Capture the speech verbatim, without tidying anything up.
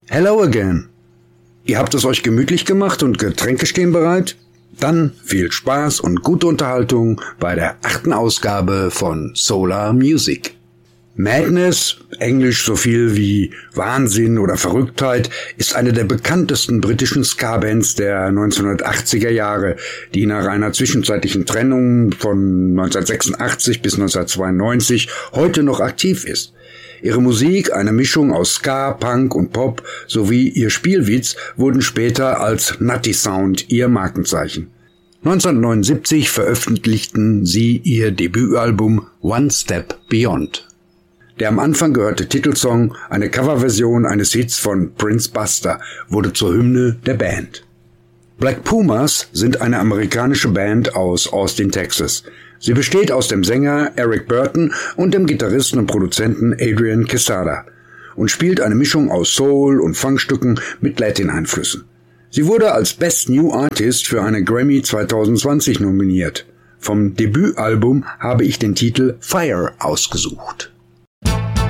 Hello again. Ihr habt es euch gemütlich gemacht und Getränke stehen bereit? Dann viel Spaß und gute Unterhaltung bei der achten Ausgabe von Solar Music. Madness, englisch so viel wie Wahnsinn oder Verrücktheit, ist eine der bekanntesten britischen Ska-Bands der neunzehnhundertachtziger Jahre, die nach einer zwischenzeitlichen Trennung von neunzehnhundertsechsundachtzig bis neunzehnhundertzweiundneunzig heute noch aktiv ist. Ihre Musik, eine Mischung aus Ska, Punk und Pop, sowie ihr Spielwitz wurden später als Nutty Sound ihr Markenzeichen. neunzehnhundertneunundsiebzig veröffentlichten sie ihr Debütalbum One Step Beyond. Der am Anfang gehörte Titelsong, eine Coverversion eines Hits von Prince Buster, wurde zur Hymne der Band. Black Pumas sind eine amerikanische Band aus Austin, Texas. Sie besteht aus dem Sänger Eric Burton und dem Gitarristen und Produzenten Adrian Quesada und spielt eine Mischung aus Soul- und Funkstücken mit Latin-Einflüssen. Sie wurde als Best New Artist für eine Grammy zwanzig zwanzig nominiert. Vom Debütalbum habe ich den Titel Fire ausgesucht.